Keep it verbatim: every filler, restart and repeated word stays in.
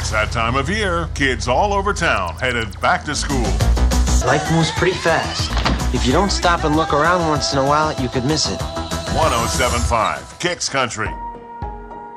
It's that time of year. Kids all over town headed back to school. Life moves pretty fast. If you don't stop and look around once in a while, you could miss it. one oh seven point five Kicks Country.